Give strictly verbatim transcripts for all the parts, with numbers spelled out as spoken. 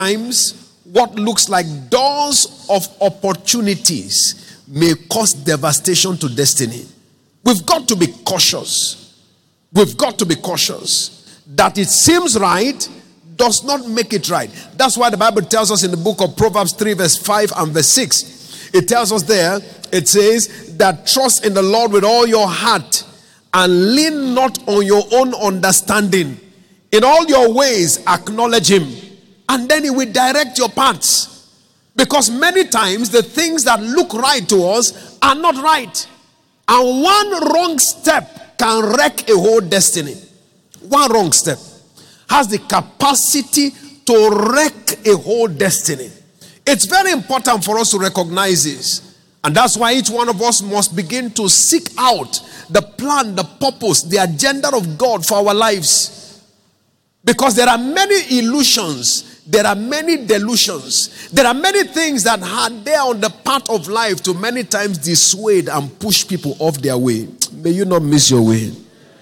Sometimes what looks like doors of opportunities may cause devastation to destiny. We've got to be cautious. We've got to be cautious. That it seems right does not make it right. That's why the Bible tells us in the book of Proverbs three verse five and verse six. It tells us there, it says that trust in the Lord with all your heart and lean not on your own understanding. In all your ways acknowledge him, and then he will direct your paths. Because many times the things that look right to us are not right. And one wrong step can wreck a whole destiny. One wrong step has the capacity to wreck a whole destiny. It's very important for us to recognize this. And that's why each one of us must begin to seek out the plan, the purpose, the agenda of God for our lives. Because there are many illusions, there are many delusions, there are many things that are there on the path of life to many times dissuade and push people off their way. May you not miss your way.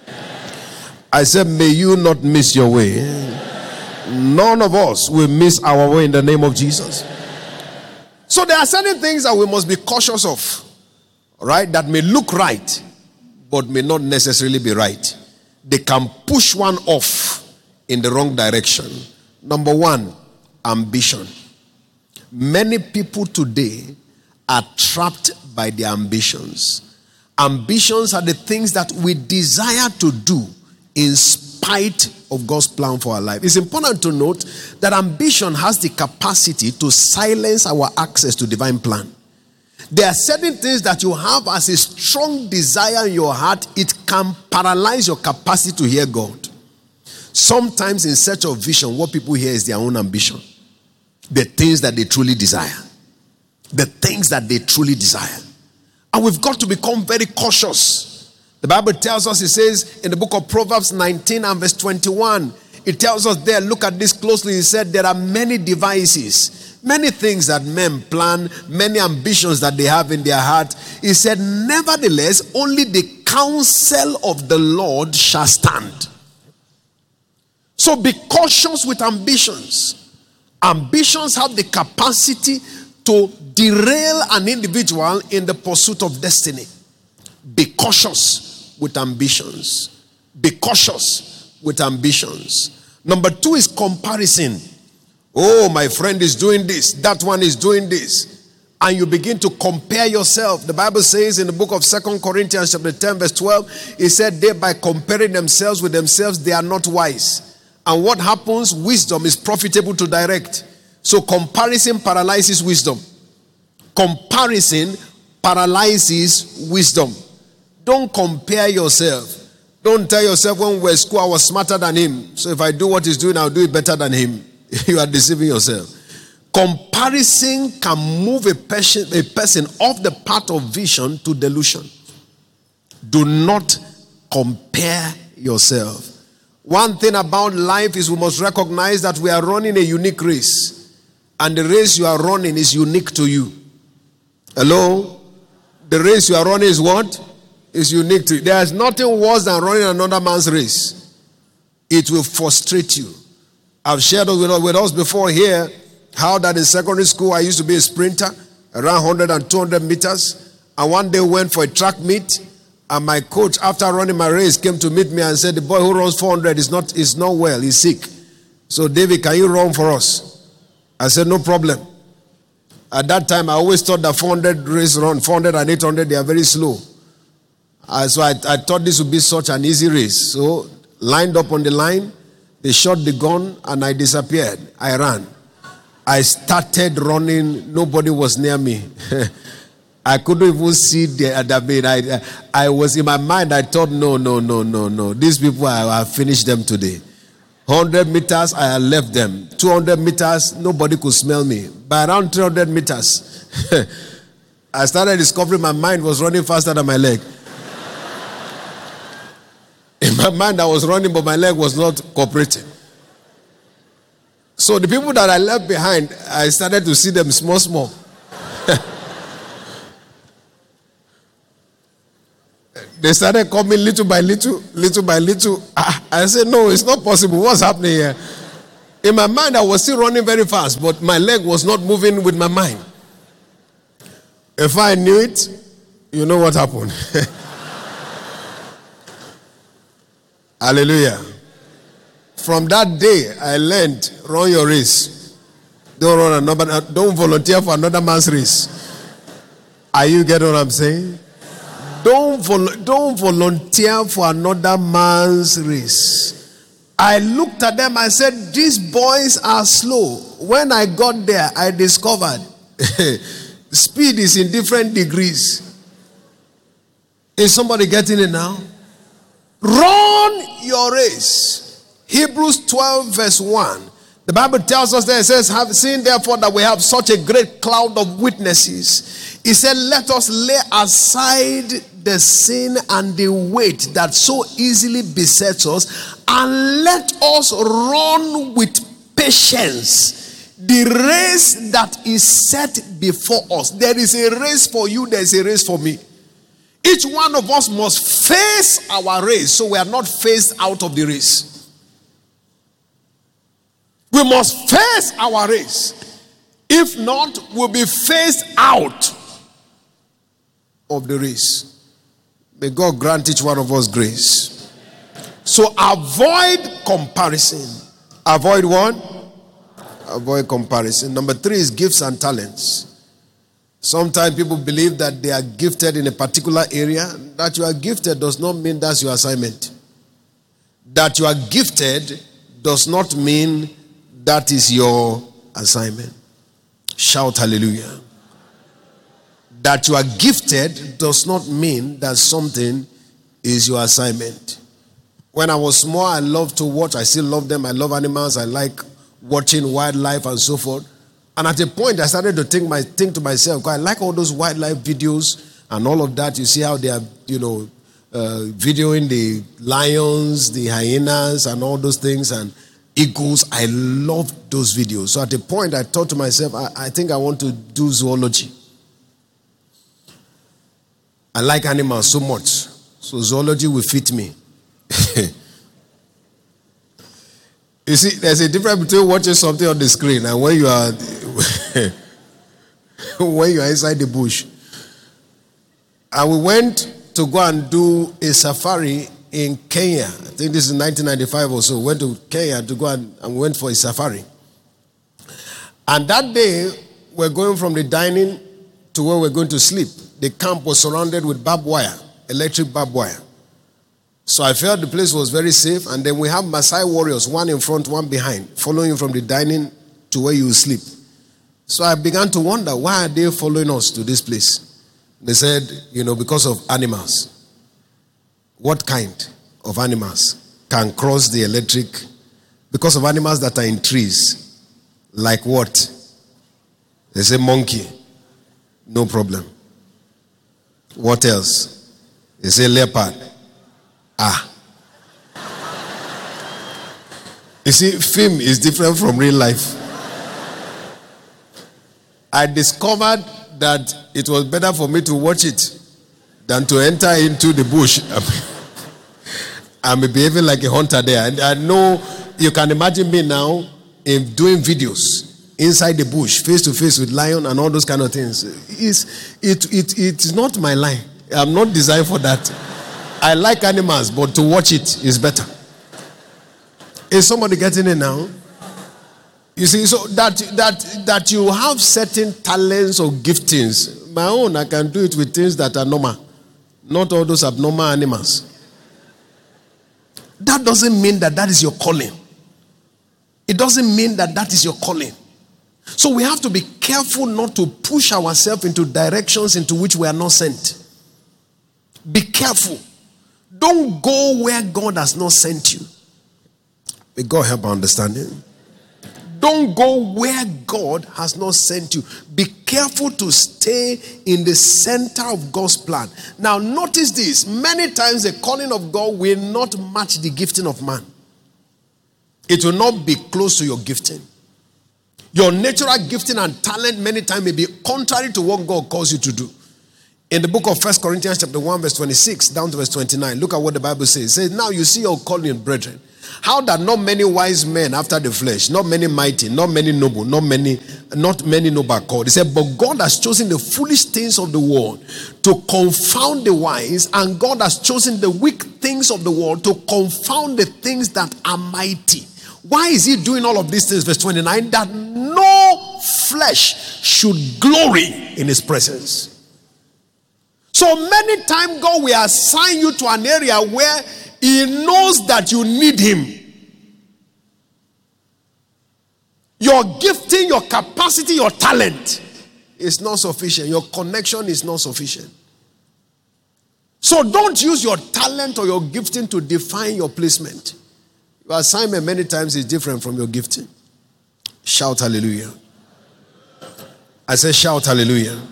I said, may you not miss your way. None of us will miss our way in the name of Jesus. So there are certain things that we must be cautious of, right? That may look right, but may not necessarily be right. They can push one off in the wrong direction. Number one, ambition. Many people today are trapped by their ambitions. Ambitions are the things that we desire to do in spite of God's plan for our life. It's important to note that ambition has the capacity to silence our access to divine plan. There are certain things that you have as a strong desire in your heart. It can paralyze your capacity to hear God. Sometimes in search of vision, what people hear is their own ambition. The things that they truly desire. The things that they truly desire. And we've got to become very cautious. The Bible tells us, it says in the book of Proverbs nineteen and verse twenty-one, it tells us there, look at this closely. It said there are many devices, many things that men plan, many ambitions that they have in their heart. He said, nevertheless, only the counsel of the Lord shall stand. So be cautious with ambitions. Ambitions have the capacity to derail an individual in the pursuit of destiny. Be cautious with ambitions. Be cautious with ambitions. Number two is comparison. Oh, my friend is doing this. That one is doing this. And you begin to compare yourself. The Bible says in the book of Second Corinthians chapter ten verse twelve, it said, they by comparing themselves with themselves, they are not wise. And what happens? Wisdom is profitable to direct. So comparison paralyzes wisdom. Comparison paralyzes wisdom. Don't compare yourself. Don't tell yourself, when we were at school, I was smarter than him. So if I do what he's doing, I'll do it better than him. You are deceiving yourself. Comparison can move a person, a person off the path of vision to delusion. Do not compare yourself. One thing about life is we must recognize that we are running a unique race. And the race you are running is unique to you. Hello? The race you are running is what? Is unique to you. There is nothing worse than running another man's race. It will frustrate you. I've shared with us before here how that in secondary school I used to be a sprinter around one hundred and two hundred meters. And one day went for a track meet. And my coach, after running my race, came to meet me and said, the boy who runs four hundred is not, is not well. He's sick. So, David, can you run for us? I said, no problem. At that time, I always thought that four hundred race run, four hundred and eight hundred, they are very slow. Uh, so I, I thought this would be such an easy race. So, lined up on the line, they shot the gun and I disappeared. I ran. I started running. Nobody was near me. I couldn't even see the other bit. I, I was in my mind, I thought, no, no, no, no, no. These people, I have finished them today. one hundred meters, I had left them. two hundred meters, nobody could smell me. By around three hundred meters, I started discovering my mind was running faster than my leg. In my mind, I was running, but my leg was not cooperating. So the people that I left behind, I started to see them small, small. They started coming little by little, little by little. I said, no, it's not possible. What's happening here? In my mind, I was still running very fast, but my leg was not moving with my mind. If I knew it, you know what happened. Hallelujah. From that day, I learned, run your race. Don't run another, don't volunteer for another man's race. Are you getting what I'm saying? Don't, vol- don't volunteer for another man's race. I looked at them, I said, these boys are slow. When I got there, I discovered speed is in different degrees. Is somebody getting it now? Run your race. Hebrews twelve verse one. The Bible tells us there, it says, have seen therefore that we have such a great cloud of witnesses. He said, let us lay aside the sin and the weight that so easily besets us, and let us run with patience the race that is set before us. There is a race for you, there is a race for me. Each one of us must face our race, so we are not phased out of the race. We must face our race. If not, we'll be phased out of the race. May God grant each one of us grace. So avoid comparison. Avoid what? Avoid comparison. Number three is gifts and talents. Sometimes people believe that they are gifted in a particular area. That you are gifted does not mean that's your assignment. That you are gifted does not mean that is your assignment. Shout hallelujah. That you are gifted does not mean that something is your assignment. When I was small, I loved to watch. I still love them. I love animals. I like watching wildlife and so forth. And at a point, I started to think, my, think to myself, I like all those wildlife videos and all of that. You see how they are, you know, uh, videoing the lions, the hyenas, and all those things, and eagles. I loved those videos. So at a point, I thought to myself, I, I think I want to do zoology. I like animals so much. So zoology will fit me. You see, there's a difference between watching something on the screen and when you are when you are inside the bush. And we went to go and do a safari in Kenya. I think this is nineteen ninety-five or so. We went to Kenya to go and, and we went for a safari. And that day, we're going from the dining to where we're going to sleep. The camp was surrounded with barbed wire, electric barbed wire. So I felt the place was very safe. And then we have Maasai warriors, one in front, one behind, following you from the dining to where you sleep. So I began to wonder, why are they following us to this place? They said, you know, because of animals. What kind of animals can cross the electric? Because of animals that are in trees. Like what? They say monkey. No problem. What else? They say leopard. Ah. You see, film is different from real life. I discovered that it was better for me to watch it than to enter into the bush. I'm behaving like a hunter there. And I know you can imagine me now in doing videos inside the bush, face to face with lion and all those kind of things. It's, it, it, it's not my line. I'm not designed for that. I like animals, but to watch it is better. Is somebody getting it now? You see, so that that that you have certain talents or giftings. My own, I can do it with things that are normal, not all those abnormal animals. That doesn't mean that that is your calling. It doesn't mean that that is your calling. So we have to be careful not to push ourselves into directions into which we are not sent. Be careful. Don't go where God has not sent you. May God help our understanding. Don't go where God has not sent you. Be careful to stay in the center of God's plan. Now notice this. Many times the calling of God will not match the gifting of man. It will not be close to your gifting. Your natural gifting and talent many times may be contrary to what God calls you to do. In the book of First Corinthians chapter one, verse twenty-six, down to verse twenty-nine, look at what the Bible says. It says, now you see your calling, brethren. How that not many wise men after the flesh, not many mighty, not many noble, not many, not many noble are called. He said, but God has chosen the foolish things of the world to confound the wise, and God has chosen the weak things of the world to confound the things that are mighty. Why is he doing all of these things? Verse twenty-nine, that no flesh should glory in his presence. So many times God will assign you to an area where he knows that you need him. Your gifting, your capacity, your talent is not sufficient. Your connection is not sufficient. So don't use your talent or your gifting to define your placement. Your assignment many times is different from your gifting. Shout hallelujah. I say shout hallelujah.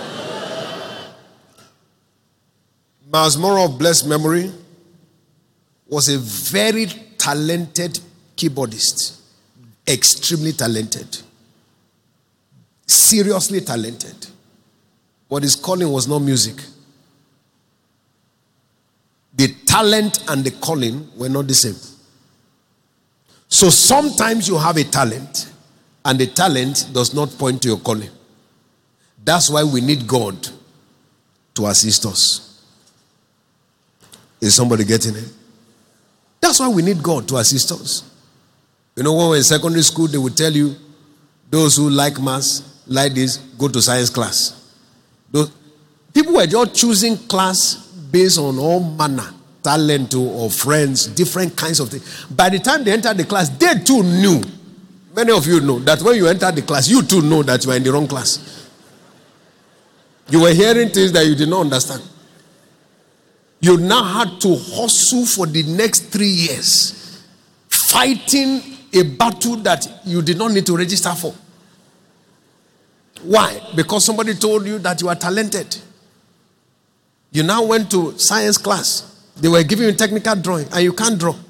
Miles Monroe of blessed memory was a very talented keyboardist. Extremely talented. Seriously talented. But his calling was not music. The talent and the calling were not the same. So sometimes you have a talent, and the talent does not point to your calling. That's why we need God to assist us. Is somebody getting it? That's why we need God to assist us. You know, when we're in secondary school, they will tell you, those who like maths, like this, go to science class. Those, people were just choosing class based on all manner, talent or friends, different kinds of things. By the time they entered the class, they too knew. Many of you know that when you entered the class, you too know that you are in the wrong class. You were hearing things that you did not understand. You now had to hustle for the next three years, fighting a battle that you did not need to register for. Why? Because somebody told you that you are talented. You now went to science class. They were giving you technical drawing, and you can't draw.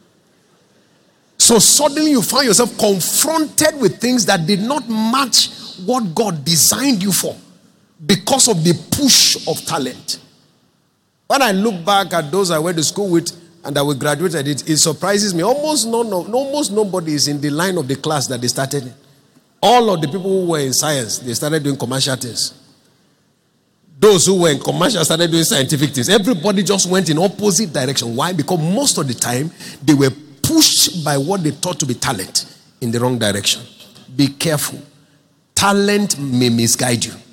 So suddenly you find yourself confronted with things that did not match what God designed you for because of the push of talent. When I look back at those I went to school with and that we graduated, it, it surprises me. Almost, no, no, almost nobody is in the line of the class that they started in. All of the people who were in science, they started doing commercial things. Those who were in commercial started doing scientific things. Everybody just went in opposite direction. Why? Because most of the time, they were pushed by what they thought to be talent in the wrong direction. Be careful. Talent may misguide you.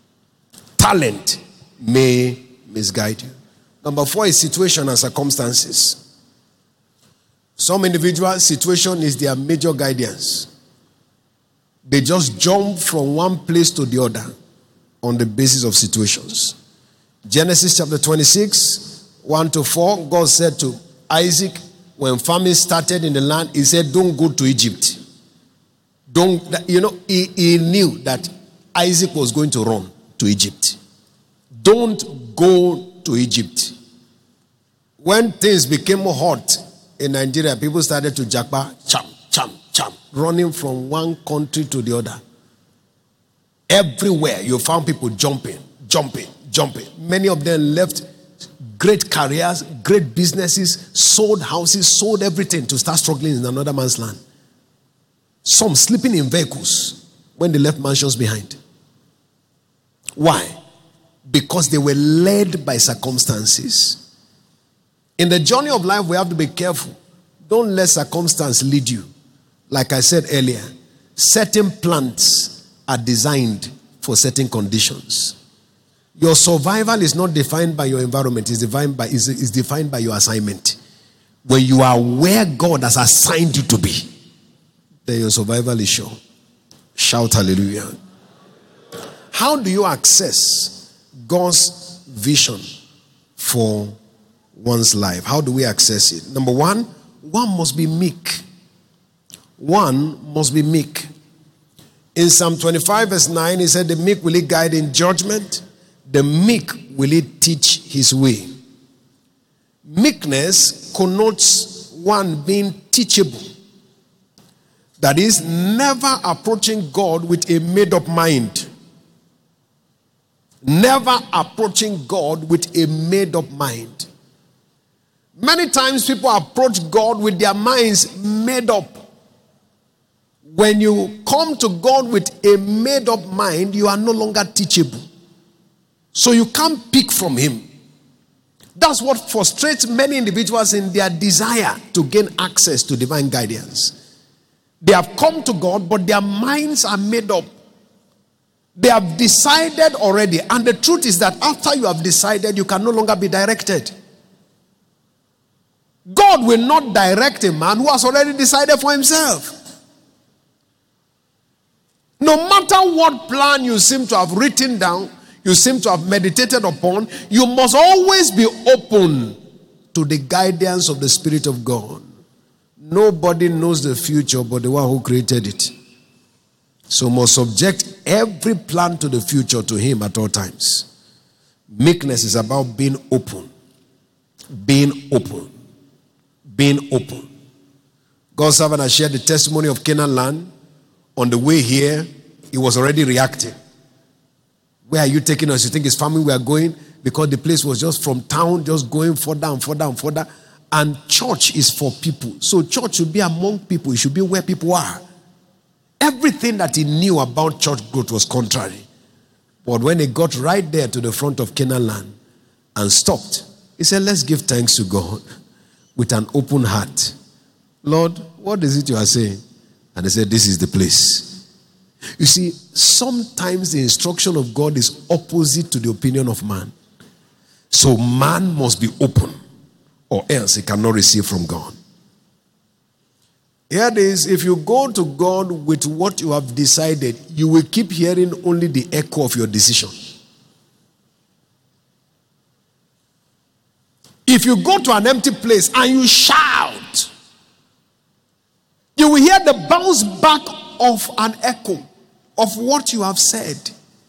Talent may misguide you. Number four is situation and circumstances. Some individuals, situation is their major guidance. They just jump from one place to the other on the basis of situations. Genesis chapter twenty-six, one to four, God said to Isaac, when famine started in the land, he said, don't go to Egypt. Don't, you know, he, he knew that Isaac was going to run to Egypt. Don't go to Egypt. When things became hot in Nigeria, people started to japa, cham, cham, cham, running from one country to the other. Everywhere you found people jumping, jumping, jumping. Many of them left great careers, great businesses, sold houses, sold everything to start struggling in another man's land. Some sleeping in vehicles when they left mansions behind. Why? Because they were led by circumstances. In the journey of life, we have to be careful. Don't let circumstance lead you. Like I said earlier, certain plants are designed for certain conditions. Your survival is not defined by your environment, it's defined by, is, is defined by your assignment. When you are where God has assigned you to be, then your survival is sure. Shout hallelujah. How do you access God's vision for one's life? How do we access it? Number one, one must be meek. One must be meek. In Psalm twenty-five verse nine, he said, the meek will he guide in judgment, the meek will he teach his way. Meekness connotes one being teachable. That is, never approaching God with a made-up mind. Never approaching God with a made-up mind. Many times people approach God with their minds made up. When you come to God with a made-up mind, you are no longer teachable. So you can't pick from Him. That's what frustrates many individuals in their desire to gain access to divine guidance. They have come to God, but their minds are made up. They have decided already. And the truth is that after you have decided, you can no longer be directed. God will not direct a man who has already decided for himself. No matter what plan you seem to have written down, you seem to have meditated upon, you must always be open to the guidance of the Spirit of God. Nobody knows the future but the one who created it. So must subject every plan to the future to Him at all times. Meekness is about being open. Being open. Being open. God's servant has shared the testimony of Canaan land. On the way here, he was already reacting. Where are you taking us? You think his family we are going? Because the place was just from town, just going further and further and further. And church is for people. So church should be among people. It should be where people are. Everything that he knew about church growth was contrary. But when he got right there to the front of Canaan land and stopped, he said, let's give thanks to God with an open heart. Lord, what is it you are saying? And they said, this is the place. You see, sometimes the instruction of God is opposite to the opinion of man. So man must be open, or else he cannot receive from God. Here it is, if you go to God with what you have decided, you will keep hearing only the echo of your decision. If you go to an empty place and you shout, you will hear the bounce back of an echo of what you have said.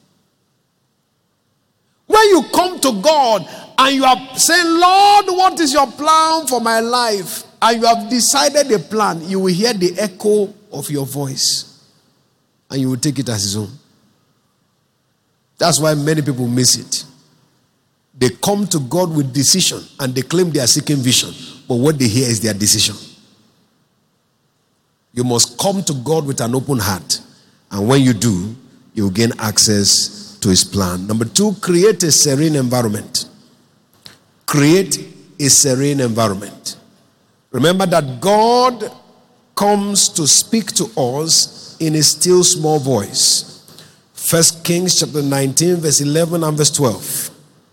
When you come to God and you are saying, Lord, what is your plan for my life? And you have decided a plan, you will hear the echo of your voice. And you will take it as his own. That's why many people miss it. They come to God with decision and they claim they are seeking vision. But what they hear is their decision. You must come to God with an open heart. And when you do, you will gain access to his plan. Number two, create a serene environment. Create a serene environment. Remember that God comes to speak to us in a still small voice. First Kings chapter nineteen, verse eleven and verse twelve.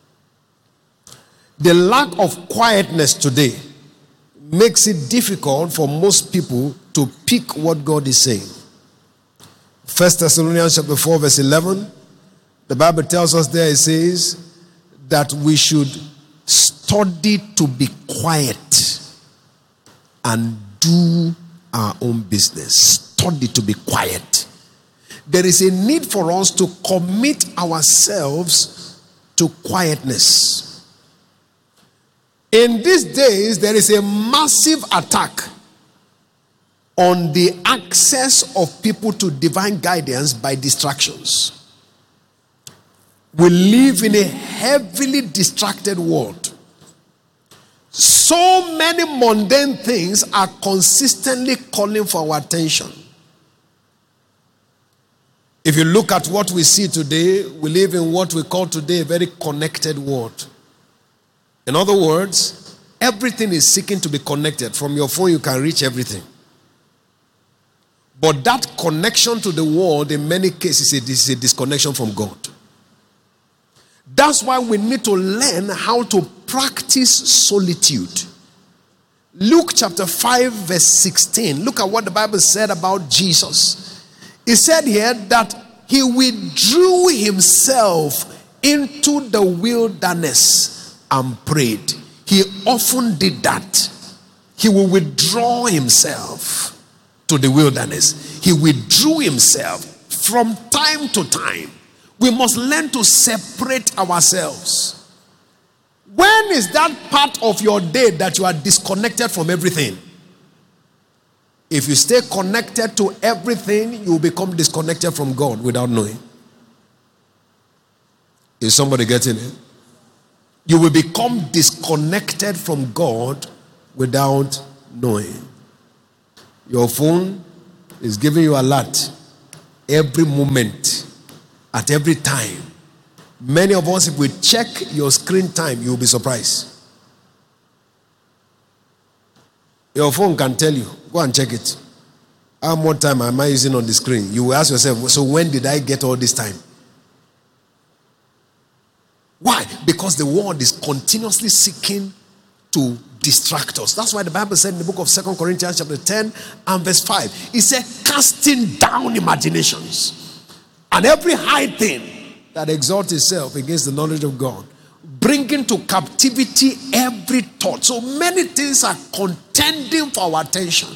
The lack of quietness today makes it difficult for most people to pick what God is saying. First Thessalonians chapter four, verse eleven. The Bible tells us there, it says that we should study to be quiet and do our own business. Study to be quiet. There is a need for us to commit ourselves to quietness. In these days, there is a massive attack on the access of people to divine guidance by distractions. We live in a heavily distracted world. So many mundane things are consistently calling for our attention. If you look at what we see today, we live in what we call today a very connected world. In other words, everything is seeking to be connected. From your phone, you can reach everything. But that connection to the world, in many cases, is a disconnection from God. That's why we need to learn how to practice solitude. Luke chapter five, verse sixteen. Look at what the Bible said about Jesus. It said here that he withdrew himself into the wilderness and prayed. He often did that. He will withdraw himself to the wilderness. He withdrew himself from time to time. We must learn to separate ourselves. When is that part of your day that you are disconnected from everything? If you stay connected to everything, you will become disconnected from God without knowing. Is somebody getting it? You will become disconnected from God without knowing. Your phone is giving you alert every moment, at every time. Many of us, if we check your screen time, you'll be surprised. Your phone can tell you. Go and check it. How much time am I using on the screen? You will ask yourself, so when did I get all this time? Why? Because the world is continuously seeking to distract us. That's why the Bible said in the book of Second Corinthians chapter ten and verse five, it said, casting down imaginations and every high thing that exalts itself against the knowledge of God, bringing to captivity every thought. So many things are contending for our attention.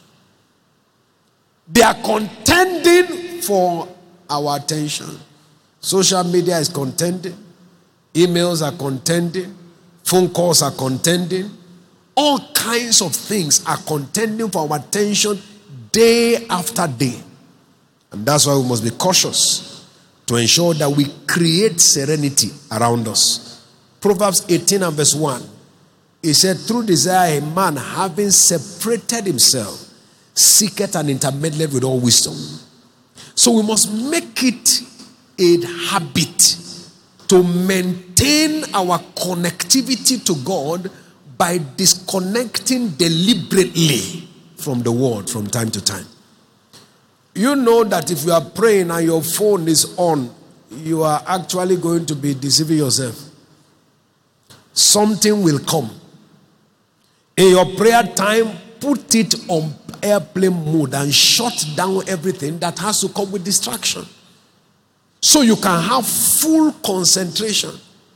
They are contending for our attention. Social media is contending. Emails are contending. Phone calls are contending. All kinds of things are contending for our attention day after day. And that's why we must be cautious to ensure that we create serenity around us. Proverbs eighteen and verse one. It said, through desire a man having separated himself seeketh an intermediate with all wisdom. So we must make it a habit to maintain our connectivity to God by disconnecting deliberately from the world from time to time. You know that if you are praying and your phone is on, you are actually going to be deceiving yourself. Something will come. In your prayer time, put it on airplane mode and shut down everything that has to come with distraction, so you can have full concentration.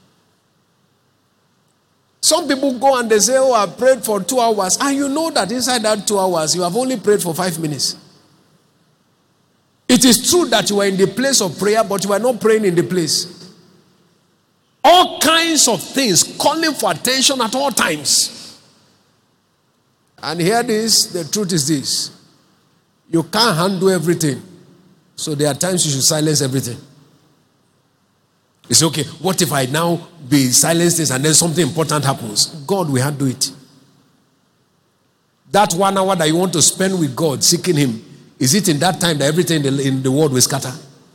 Some people go and they say, oh, I prayed for two hours. And you know that inside that two hours, you have only prayed for five minutes. It is true that you are in the place of prayer, but you are not praying in the place. All kinds of things calling for attention at all times. And hear this, the truth is this. You can't handle everything. So there are times you should silence everything. It's okay. What if I now be silence this and then something important happens? God will handle it. That one hour that you want to spend with God, seeking Him, is it in that time that everything in the, in the world will scatter?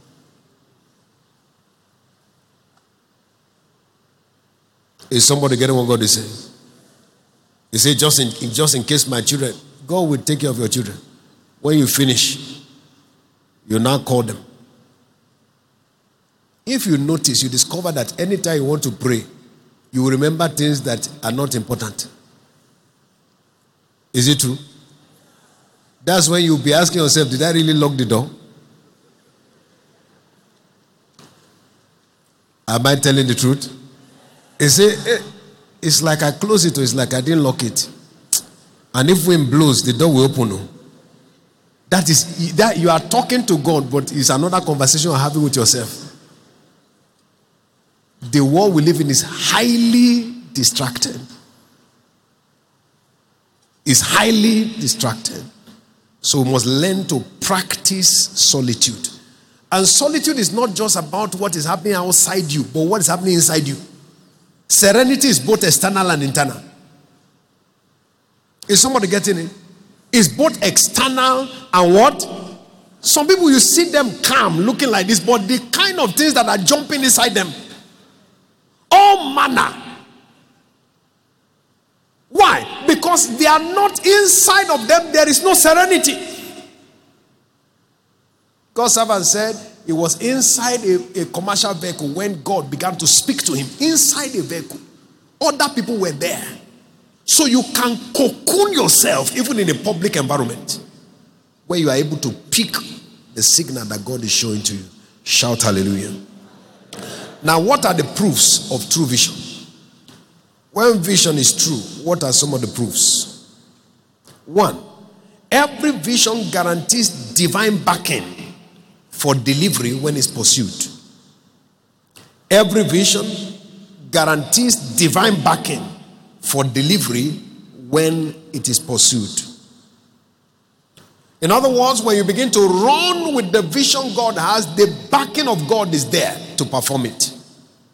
Is somebody getting what God is saying? He said, just in, just in case my children, God will take care of your children. When you finish, you now call them. If you notice, you discover that anytime you want to pray, you will remember things that are not important. Is it true? That's when you'll be asking yourself, did I really lock the door? Am I telling the truth? You say, eh, it's like I close it or it's like I didn't lock it. And if wind blows, the door will open. That is, that you are talking to God, but it's another conversation you're having with yourself. The world we live in is highly distracted. It's highly distracted. So we must learn to practice solitude. And solitude is not just about what is happening outside you, but what is happening inside you. Serenity is both external and internal. Is somebody getting it? It's both external and what? Some people, you see them calm, looking like this, but the kind of things that are jumping inside them, all manner. Why? Because they are not inside of them. There is no serenity. God's servant said he was inside a, a commercial vehicle when God began to speak to him. Inside a vehicle. Other people were there. So you can cocoon yourself even in a public environment where you are able to pick the signal that God is showing to you. Shout hallelujah. Now, what are the proofs of true vision? When vision is true, what are some of the proofs? One, every vision guarantees divine backing for delivery when it's pursued. Every vision guarantees divine backing for delivery when it is pursued. In other words, when you begin to run with the vision God has, the backing of God is there to perform it.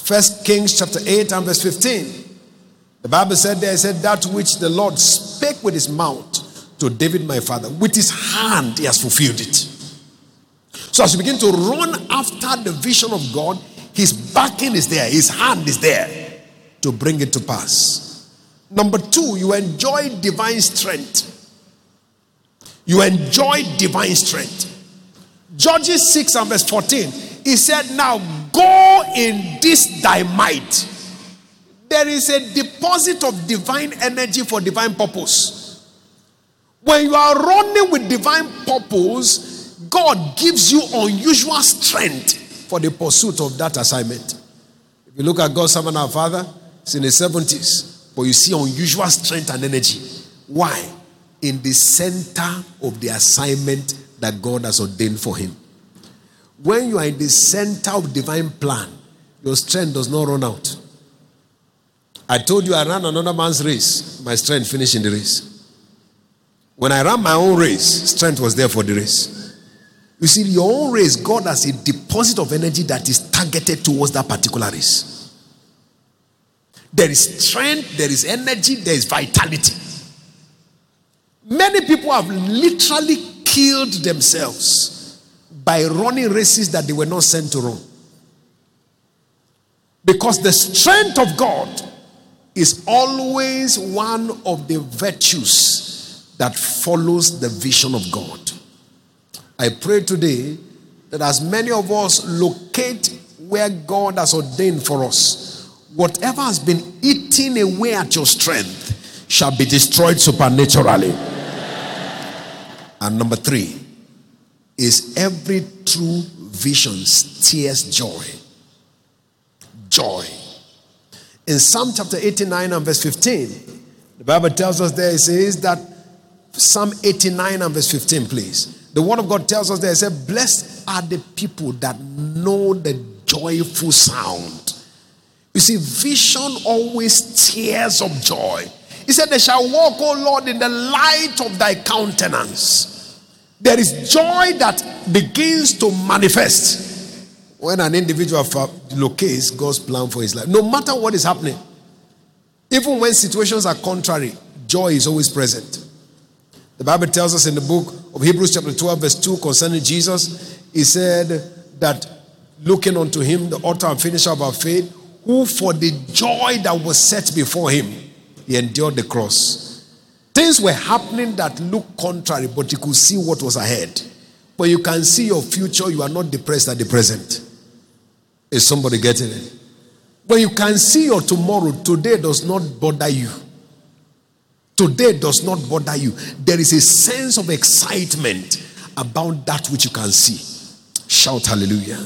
First Kings chapter eight and verse fifteen. The Bible said there, it said, that which the Lord spake with his mouth to David my father, with his hand he has fulfilled it. So as you begin to run after the vision of God, his backing is there, his hand is there to bring it to pass. Number two, you enjoy divine strength. You enjoy divine strength. Judges six and verse fourteen, he said, now go in this thy might. There is a deposit of divine energy for divine purpose. When you are running with divine purpose, God gives you unusual strength for the pursuit of that assignment. If you look at God's servant, our father, it's in the seventies, but you see unusual strength and energy. Why? In the center of the assignment that God has ordained for him. When you are in the center of divine plan, your strength does not run out. I told you I ran another man's race. My strength finished in the race. When I ran my own race, strength was there for the race. You see, your own race, God has a deposit of energy that is targeted towards that particular race. There is strength, there is energy, there is vitality. Many people have literally killed themselves by running races that they were not sent to run. Because the strength of God is always one of the virtues that follows the vision of God. I pray today that as many of us locate where God has ordained for us, whatever has been eating away at your strength shall be destroyed supernaturally. And number three is every true vision stirs joy. Joy. In Psalm chapter eighty-nine and verse fifteen, the Bible tells us there, it says that, Psalm eighty-nine and verse fifteen, please. The word of God tells us there, it says, blessed are the people that know the joyful sound. You see, vision always tears up joy. He said, they shall walk, O Lord, in the light of thy countenance. There is joy that begins to manifest when an individual locates God's plan for his life. No matter what is happening, even when situations are contrary, joy is always present. The Bible tells us in the book of Hebrews chapter twelve verse two concerning Jesus, he said that looking unto him, the author and finisher of our faith, who for the joy that was set before him, he endured the cross. Things were happening that looked contrary, but you could see what was ahead. When you can see your future, you are not depressed at the present. Is somebody getting it? When you can see your tomorrow, today does not bother you. Today does not bother you. There is a sense of excitement about that which you can see. Shout hallelujah.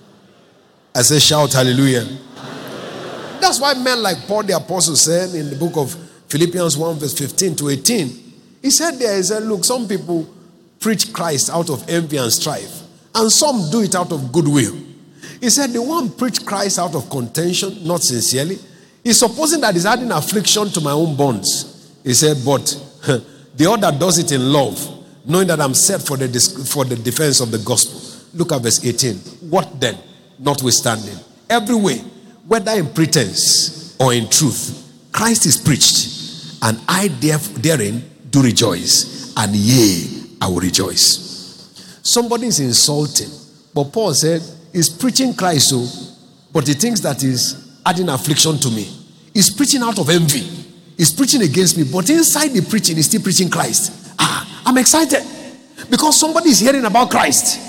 I say shout hallelujah. Hallelujah. That's why men like Paul the apostle said in the book of Philippians one verse fifteen to eighteen, he said there, he said, look, some people preach Christ out of envy and strife, and some do it out of goodwill. He said the one preach Christ out of contention, not sincerely. He's supposing that he's adding affliction to my own bonds. He said, but the other does it in love, knowing that I'm set for the for the defense of the gospel. Look at verse eighteen. What then? Notwithstanding, every way, whether in pretense or in truth, Christ is preached, and I therein do rejoice, and yea, I will rejoice. Somebody is insulting, but Paul said, he's preaching Christ, so, but he thinks that he's adding affliction to me. He's preaching out of envy. He's preaching against me, but inside the preaching, he's still preaching Christ. Ah, I'm excited because somebody is hearing about Christ.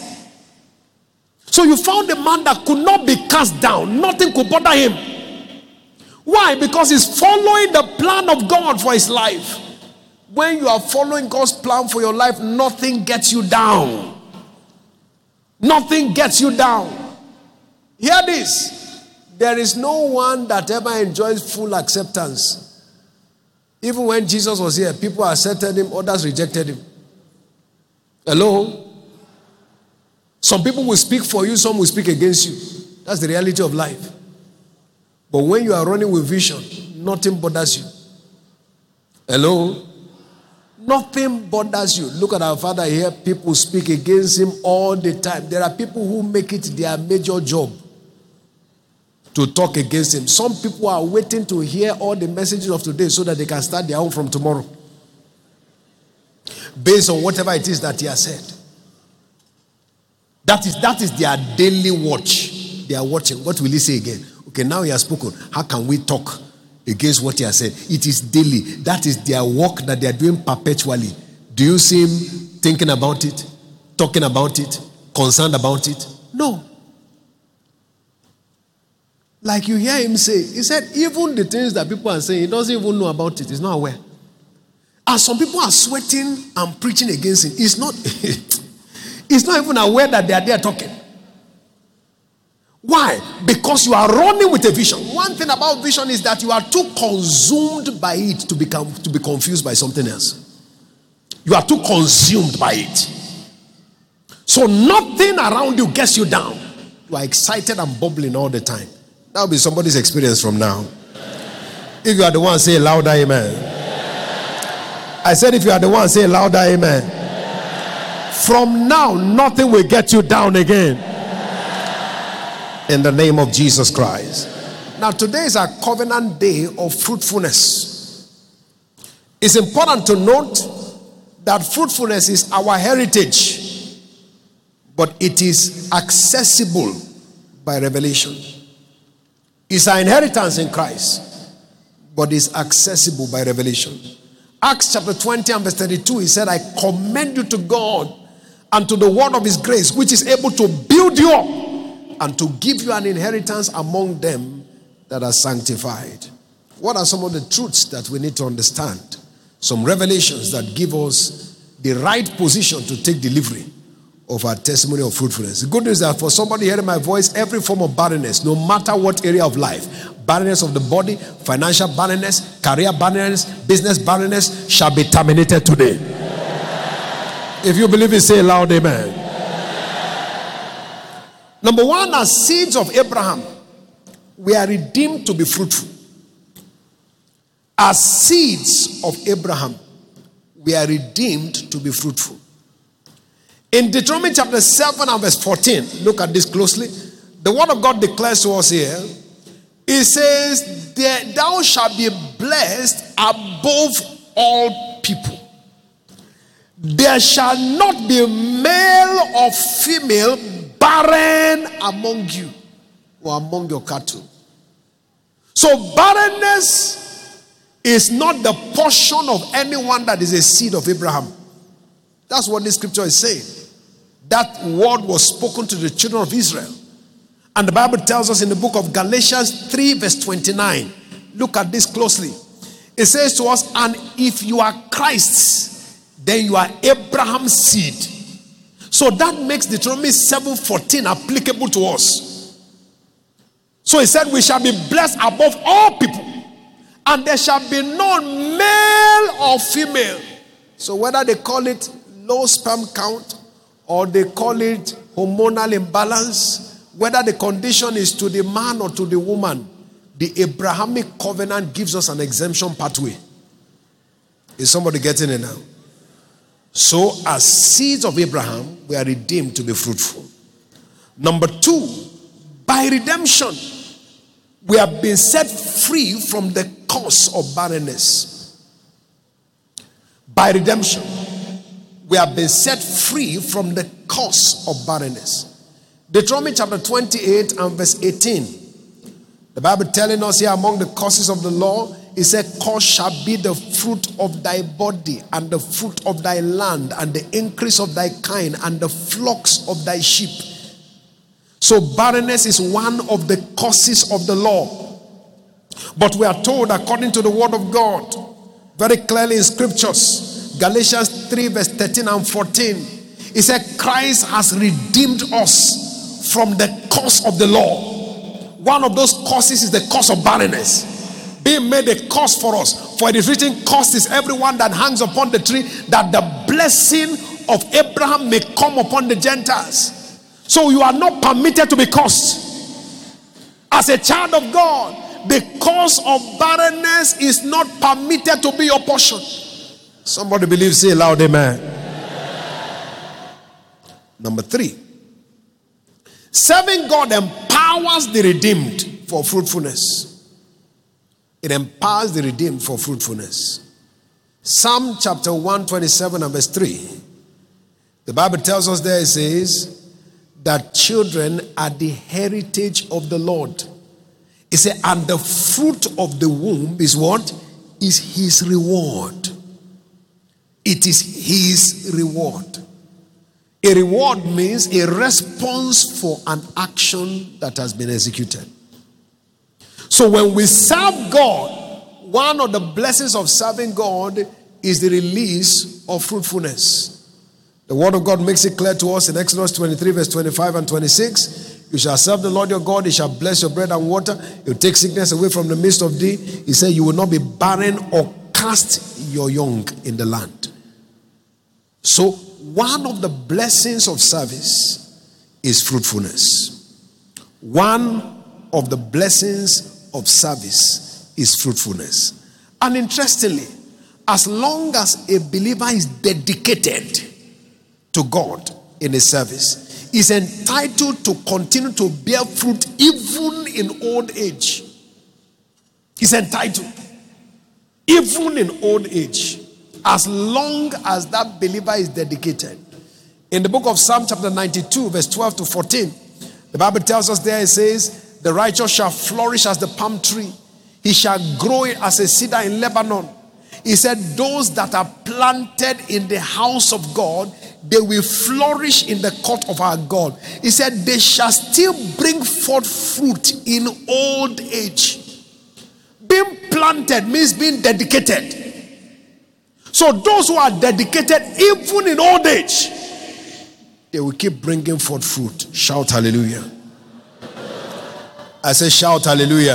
So you found a man that could not be cast down. Nothing could bother him. Why? Because he's following the plan of God for his life. When you are following God's plan for your life, nothing gets you down. Nothing gets you down. Hear this. There is no one that ever enjoys full acceptance. Even when Jesus was here, people accepted him, others rejected him. Hello? Some people will speak for you, some will speak against you. That's the reality of life. But when you are running with vision, nothing bothers you. Hello? Nothing bothers you. Look at our father here. People speak against him all the time. There are people who make it their major job to talk against him. Some people are waiting to hear all the messages of today so that they can start their own from tomorrow, based on whatever it is that he has said. That is, that is their daily watch. They are watching. What will he say again? Okay, now he has spoken. How can we talk against what he has said? It is daily. That is their work that they are doing perpetually. Do you see him thinking about it, talking about it, concerned about it? No. Like you hear him say, he said, even the things that people are saying, he doesn't even know about it. He's not aware. And some people are sweating and preaching against him. He's not, he's not even aware that they are there talking. Why? Because you are running with a vision. One thing about vision is that you are too consumed by it to become to be confused by something else. You are too consumed by it. So nothing around you gets you down. You are excited and bubbling all the time. That will be somebody's experience from now. If you are the one, say louder amen. I said if you are the one, say louder amen. From now, nothing will get you down again. In the name of Jesus Christ. Now today is a covenant day of fruitfulness. It's important to note that fruitfulness is our heritage, but it is accessible by revelation. It's our inheritance in Christ, but it's accessible by revelation. Acts chapter twenty and verse thirty-two, he said, I commend you to God and to the word of his grace, which is able to build you up and to give you an inheritance among them that are sanctified. What are some of the truths that we need to understand? Some revelations that give us the right position to take delivery of our testimony of fruitfulness. The good news is that for somebody hearing my voice, every form of barrenness, no matter what area of life, barrenness of the body, financial barrenness, career barrenness, business barrenness, shall be terminated today. If you believe it, say loud amen. Number one, as seeds of Abraham, we are redeemed to be fruitful. As seeds of Abraham, we are redeemed to be fruitful. In Deuteronomy chapter seven and verse fourteen, look at this closely. The word of God declares to us here, it says, thou shalt be blessed above all people. There shall not be male or female barren among you or among your cattle. So barrenness is not the portion of anyone that is a seed of Abraham. That's what this scripture is saying. That word was spoken to the children of Israel. And the Bible tells us in the book of Galatians three verse twenty-nine. Look at this closely. It says to us, and if you are Christ's, then you are Abraham's seed. So that makes Deuteronomy seven fourteen applicable to us. So he said, we shall be blessed above all people, and there shall be no male or female. So whether they call it low sperm count or they call it hormonal imbalance, whether the condition is to the man or to the woman, the Abrahamic covenant gives us an exemption pathway. Is somebody getting it now? So as seeds of Abraham, we are redeemed to be fruitful. Number two, by redemption, we have been set free from the curse of barrenness. By redemption, we have been set free from the curse of barrenness. Deuteronomy chapter twenty-eight and verse eighteen. The Bible telling us here, among the curses of the law, it said, cursed shall be the fruit of thy body, and the fruit of thy land, and the increase of thy kind, and the flocks of thy sheep. So barrenness is one of the curses of the law. But we are told, according to the word of God, very clearly in scriptures, Galatians three verse thirteen and fourteen, it said, Christ has redeemed us from the curse of the law. One of those curses is the curse of barrenness, being made a curse for us. For it is written, cursed is everyone that hangs upon the tree, that the blessing of Abraham may come upon the Gentiles. So you are not permitted to be cursed. As a child of God, the curse of barrenness is not permitted to be your portion. Somebody believes, say loud amen. Number three, serving God empowers the redeemed. for fruitfulness. It empowers the redeemed for fruitfulness. Psalm chapter one twenty-seven and verse three. The Bible tells us there, it says that children are the heritage of the Lord. It said, and the fruit of the womb is what? Is his reward. It is his reward. A reward means a response for an action that has been executed. So when we serve God, one of the blessings of serving God is the release of fruitfulness. The word of God makes it clear to us in Exodus twenty-three, verse twenty-five and twenty-six. You shall serve the Lord your God. He shall bless your bread and water. He will take sickness away from the midst of thee. He said, you will not be barren or cast your young in the land. So, one of the blessings of service is fruitfulness. One of the blessings of service is fruitfulness. And interestingly, as long as a believer is dedicated to God in his service, is entitled to continue to bear fruit even in old age. He's entitled. Even in old age. As long as that believer is dedicated. In the book of Psalm chapter ninety-two, verse twelve to fourteen, the Bible tells us there, it says, the righteous shall flourish as the palm tree. He shall grow as a cedar in Lebanon. He said, those that are planted in the house of God, they will flourish in the court of our God. He said, they shall still bring forth fruit in old age. Being planted means being dedicated. So those who are dedicated, even in old age, they will keep bringing forth fruit. Shout hallelujah. I say shout hallelujah.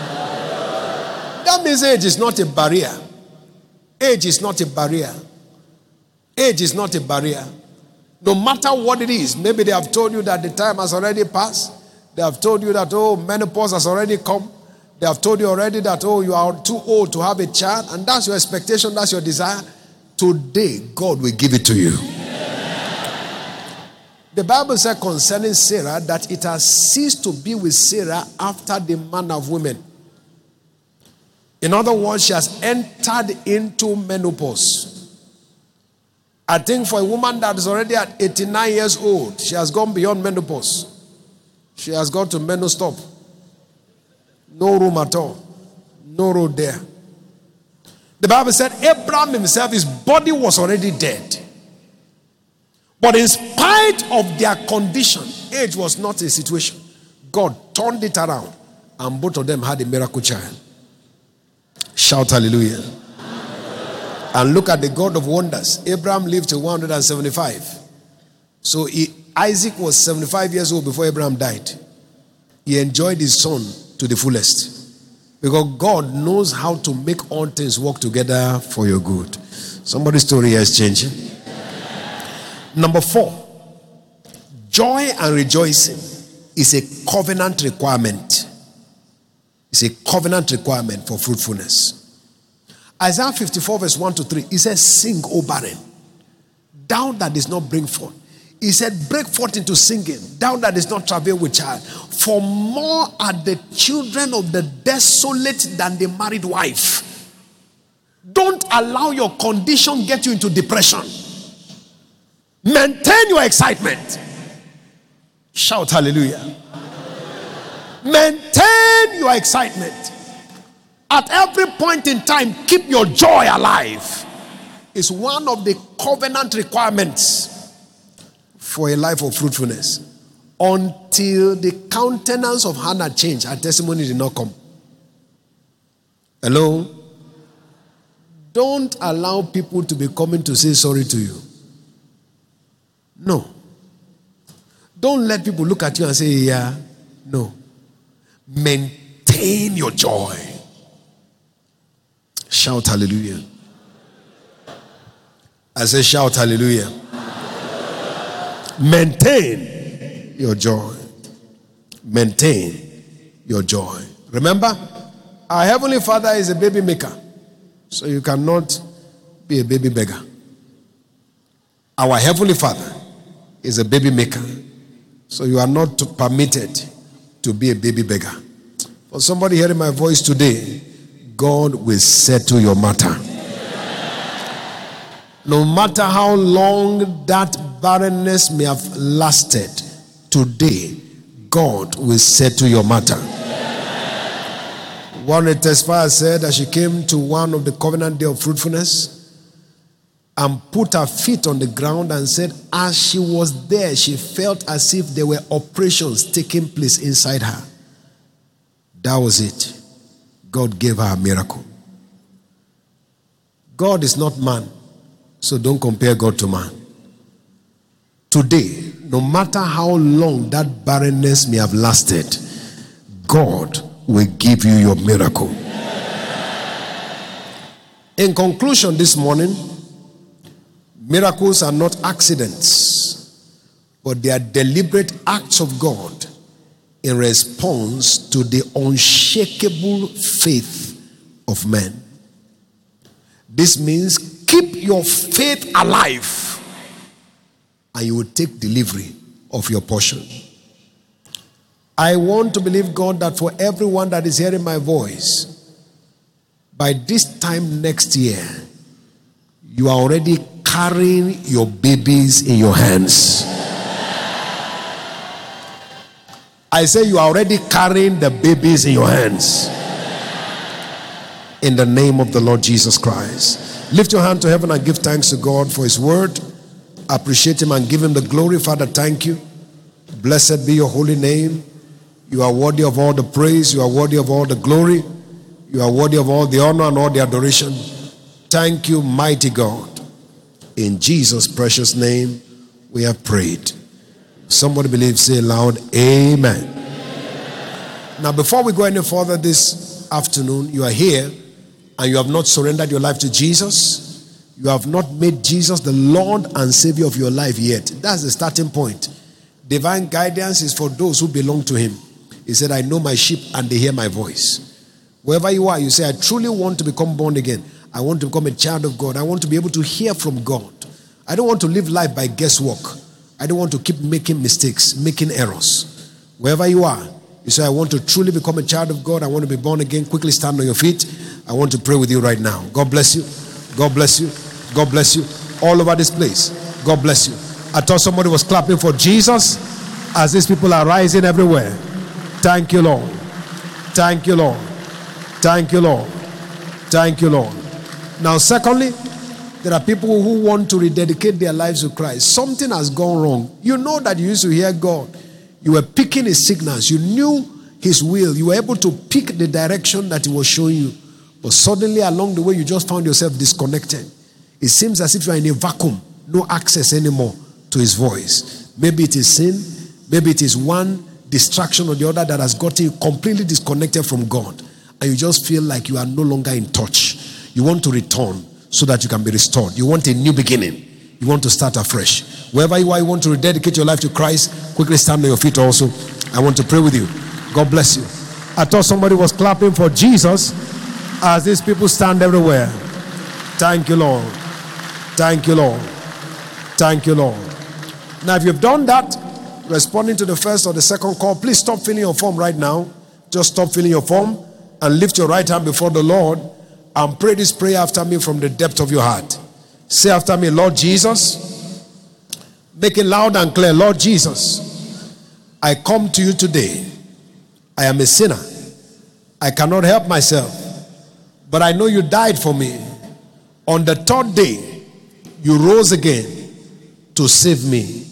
That means age is not a barrier. Age is not a barrier. Age is not a barrier. No matter what it is, maybe they have told you that the time has already passed. They have told you that, oh, menopause has already come. They have told you already that, oh, you are too old to have a child. And that's your expectation, that's your desire. Today, God will give it to you. The Bible said concerning Sarah that it has ceased to be with Sarah after the manner of women. In other words, she has entered into menopause. I think for a woman that is already at eighty-nine years old, she has gone beyond menopause. She has gone to menostop. No room at all. No road there. The Bible said Abraham himself, his body was already dead. But in spite of their condition, age was not a situation. God turned it around and both of them had a miracle child. Shout hallelujah. Hallelujah. And look at the God of wonders. Abraham lived to one hundred seventy-five. So he, Isaac was seventy-five years old before Abraham died. He enjoyed his son to the fullest. Because God knows how to make all things work together for your good. Somebody's story here is changing. Number four. Joy and rejoicing is a covenant requirement. It's a covenant requirement for fruitfulness. Isaiah fifty-four verse one to three. It says, sing, O barren, thou that does not bring forth. He said, break forth into singing, thou that does not travail with child. For more are the children of the desolate than the married wife. Don't allow your condition get you into depression. Maintain your excitement. Shout hallelujah. Maintain your excitement. At every point in time, keep your joy alive. It's one of the covenant requirements for a life of fruitfulness. Until the countenance of Hannah changed, her testimony did not come. Hello? Don't allow people to be coming to say sorry to you. No. Don't let people look at you and say, yeah. No. Maintain your joy. Shout hallelujah. I say shout hallelujah. Maintain your joy. Maintain your joy. Remember, our Heavenly Father is a baby maker. So you cannot be a baby beggar. Our Heavenly Father is a baby maker. So you are not permitted to be a baby beggar. For somebody hearing my voice today, God will settle your matter. No matter how long that barrenness may have lasted, today, God will settle your matter. One testifier said that she came to one of the covenant day of fruitfulness and put her feet on the ground and said, as she was there, she felt as if there were operations taking place inside her. That was it. God gave her a miracle. God is not man, so don't compare God to man. Today, no matter how long that barrenness may have lasted, God will give you your miracle. In conclusion this morning, miracles are not accidents, but they are deliberate acts of God in response to the unshakable faith of men. This means keep your faith alive, and you will take delivery of your portion. I want to believe, God, that for everyone that is hearing my voice, by this time next year, you are already carrying your babies in your hands. I say you are already carrying the babies in your hands. In the name of the Lord Jesus Christ. Lift your hand to heaven and give thanks to God for his word. Appreciate him and give him the glory. Father, thank you. Blessed be your holy name. You are worthy of all the praise. You are worthy of all the glory. You are worthy of all the honor and all the adoration. Thank you, mighty God. In Jesus' precious name, we have prayed. Somebody believe, say loud, amen. Amen. Now, before we go any further this afternoon, you are here and you have not surrendered your life to Jesus. You have not made Jesus the Lord and Savior of your life yet. That's the starting point. Divine guidance is for those who belong to him. He said, I know my sheep and they hear my voice. Wherever you are, you say, I truly want to become born again. I want to become a child of God. I want to be able to hear from God. I don't want to live life by guesswork. I don't want to keep making mistakes, making errors. Wherever you are, you say, I want to truly become a child of God. I want to be born again. Quickly stand on your feet. I want to pray with you right now. God bless you. God bless you. God bless you. All over this place. God bless you. I thought somebody was clapping for Jesus as these people are rising everywhere. Thank you, Lord. Thank you, Lord. Thank you, Lord. Thank you, Lord. Now, secondly, there are people who want to rededicate their lives to Christ. Something has gone wrong. You know that you used to hear God. You were picking his signals. You knew his will. You were able to pick the direction that he was showing you. But suddenly along the way, you just found yourself disconnected. It seems as if you are in a vacuum. No access anymore to his voice. Maybe it is sin. Maybe it is one distraction or the other that has gotten you completely disconnected from God. And you just feel like you are no longer in touch. You want to return so that you can be restored. You want a new beginning. You want to start afresh. Wherever you are, you want to rededicate your life to Christ. Quickly stand on your feet also. I want to pray with you. God bless you. I thought somebody was clapping for Jesus as these people stand everywhere. Thank you, Lord. Thank you, Lord. Thank you, Lord. Now, if you've done that, responding to the first or the second call, please stop filling your form right now. Just stop filling your form and lift your right hand before the Lord and pray this prayer after me from the depth of your heart. Say after me, Lord Jesus, make it loud and clear. Lord Jesus, I come to you today. I am a sinner. I cannot help myself, but I know you died for me. On the third day, you rose again to save me.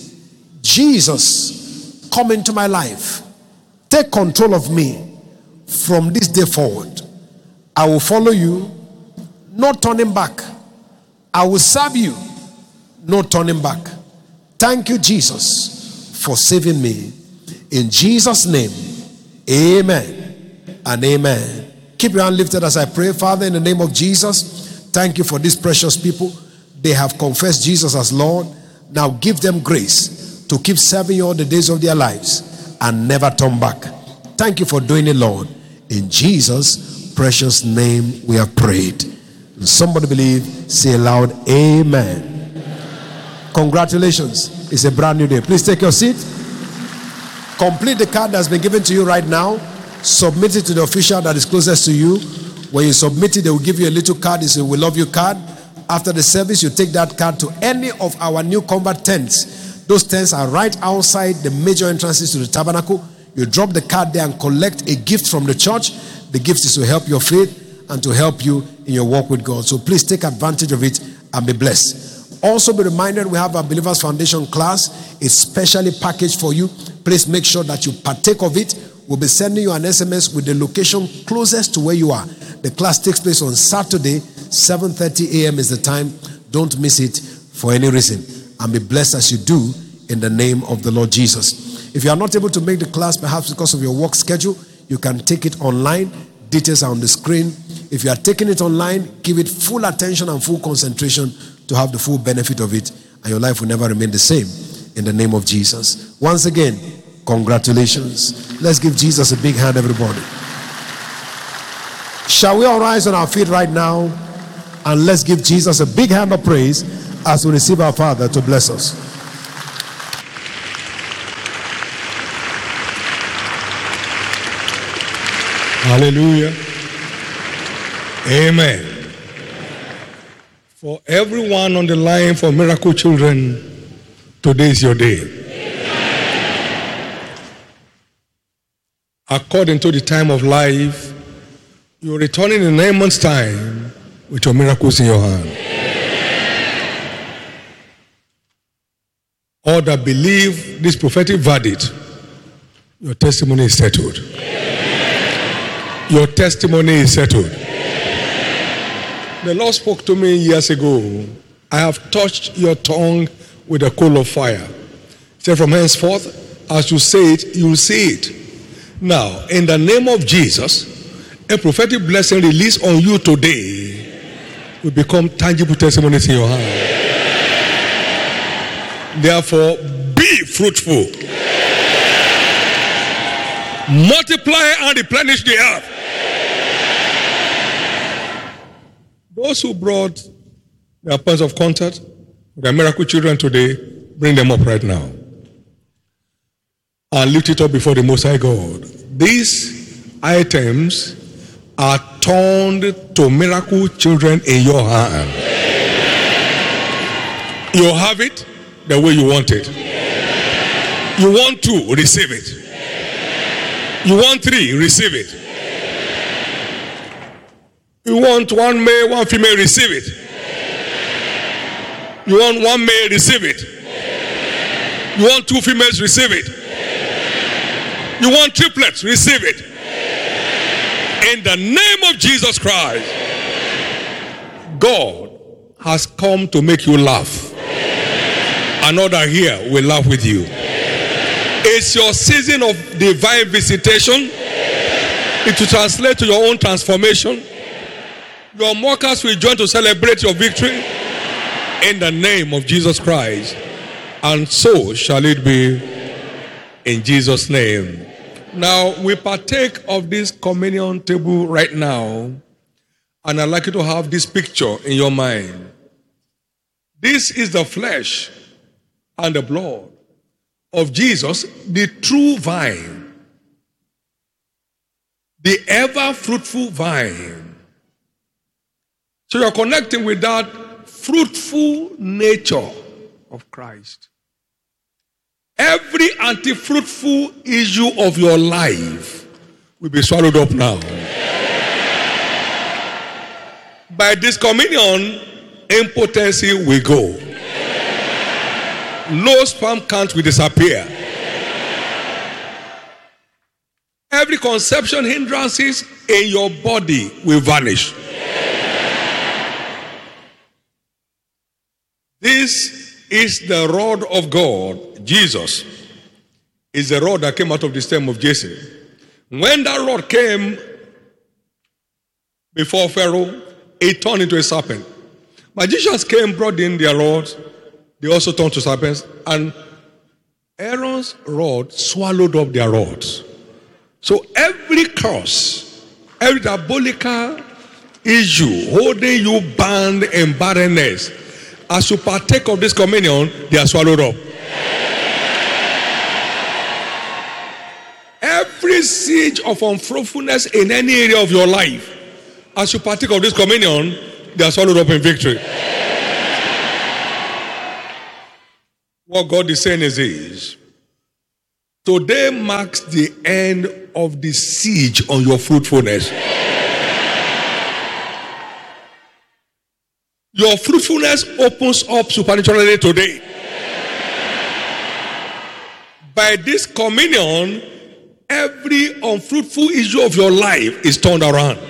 Jesus, come into my life. Take control of me from this day forward. I will follow you, no turning back. I will serve you, no turning back. Thank you, Jesus, for saving me. In Jesus' name, amen and amen. Keep your hand lifted as I pray. Father, in the name of Jesus, thank you for these precious people. They have confessed Jesus as Lord. Now give them grace to keep serving you all the days of their lives and never turn back. Thank you for doing it, Lord. In Jesus' precious name we have prayed. Somebody believe, say aloud, amen. Congratulations. It's a brand new day. Please take your seat. Complete the card that's been given to you right now. submit it to the official that is closest to you. When you submit it, they will give you a little card. It's a "We love you" card. After the service, you take that card to any of our new convert tents. Those tents are right outside the major entrances to the tabernacle. You drop the card there and collect a gift from the church. The gift is to help your faith and to help you in your walk with God. So please take advantage of it and be blessed. Also be reminded, we have our Believers Foundation class. It's specially packaged for you. Please make sure that you partake of it. We'll be sending you an S M S with the location closest to where you are. The class takes place on Saturday, seven thirty a.m. is the time. Don't miss it for any reason. And be blessed as you do in the name of the Lord Jesus. If you are not able to make the class, perhaps because of your work schedule, you can take it online. Details are on the screen. If you are taking it online, give it full attention and full concentration to have the full benefit of it, and your life will never remain the same in the name of Jesus. Once again, congratulations. Let's give Jesus a big hand, everybody. Shall we all rise on our feet right now and let's give Jesus a big hand of praise as we receive our Father to bless us. Hallelujah. Amen. For everyone on the line for Miracle Children, today is your day. Amen. According to the time of life, you're returning in nine months' time with your miracles in your hand. Amen. All that believe this prophetic verdict, your testimony is settled. Amen. Your testimony is settled. Amen. The Lord spoke to me years ago. I have touched your tongue with a coal of fire. He said, from henceforth, as you say it, you will see it. Now, in the name of Jesus, a prophetic blessing released on you today will become tangible testimonies in your hand. Therefore, be fruitful. Multiply and replenish the earth. Those who brought their points of contact, their miracle children today, bring them up right now. And lift it up before the Most High God. These items are turned to miracle children in your hand. You have it the way you want it. You want two, receive it. You want three, receive it. You want one male, one female, receive it. You want one male, receive it. You want two females, receive it. You want triplets, receive it. In the name of Jesus Christ, God has come to make you laugh. Another here will laugh with you. It's your season of divine visitation. It will translate to your own transformation. Your mockers will join to celebrate your victory in the name of Jesus Christ. And so shall it be in Jesus' name. Now, we partake of this communion table right now, and I'd like you to have this picture in your mind. This is the flesh and the blood of Jesus, the true vine, the ever fruitful vine. So you're connecting with that fruitful nature of Christ. Every anti-fruitful issue of your life will be swallowed up now. By this communion, impotency will go. Low sperm count will disappear. Every conception hindrances in your body will vanish. This is the rod of God. Jesus is the rod that came out of the stem of Jesse. When that rod came before Pharaoh, it turned into a serpent. Magicians came, brought in their rods. They also turned to serpents. And Aaron's rod swallowed up their rods. So every curse, every diabolical issue holding you bound in barrenness, as you partake of this communion, they are swallowed up. every siege of unfruitfulness in any area of your life, as you partake of this communion, they are swallowed up in victory. What God is saying is this: today marks the end of the siege on your fruitfulness. Your fruitfulness opens up supernaturally today. By this communion, every unfruitful issue of your life is turned around.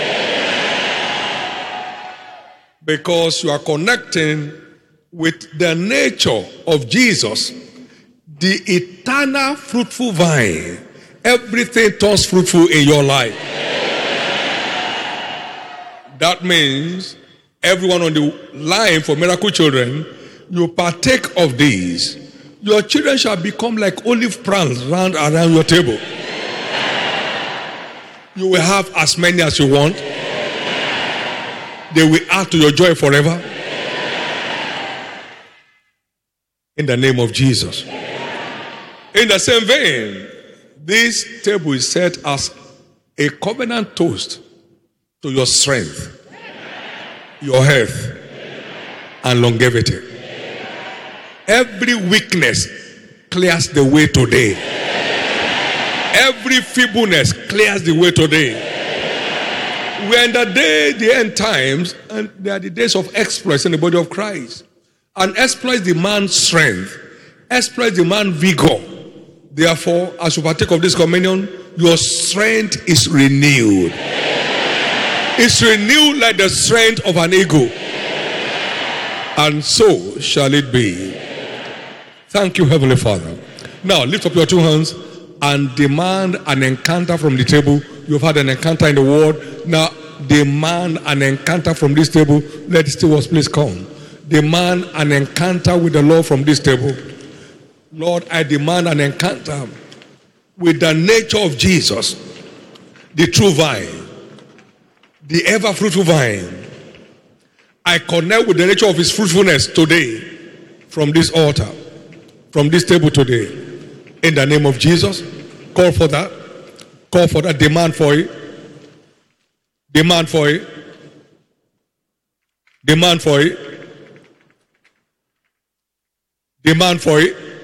Because you are connecting with the nature of Jesus, the eternal fruitful vine. Everything turns fruitful in your life. That means everyone on the line for Miracle Children, you partake of these. Your children shall become like olive plants round around your table. You will have as many as you want. They will add to your joy forever. In the name of Jesus. In the same vein, this table is set as a covenant toast to your strength, your health, and longevity. Every weakness clears the way today. Every feebleness clears the way today. We are in the day, the end times, and they are the days of exploits in the body of Christ. And exploits demand strength. Exploits demand vigor. Therefore, as you partake of this communion, your strength is renewed. It's renewed like the strength of an eagle. And so shall it be. Thank you, Heavenly Father. Now, lift up your two hands and demand an encounter from the table. You've had an encounter in the word. Now, demand an encounter from this table. Let the stewards please come. Demand an encounter with the Lord from this table. Lord, I demand an encounter with the nature of Jesus, the true vine, the ever fruitful vine. I connect with the nature of his fruitfulness today from this altar, from this table today. In the name of Jesus, call for that. Call for that. Demand for it. Demand for it. Demand for it. Demand for it.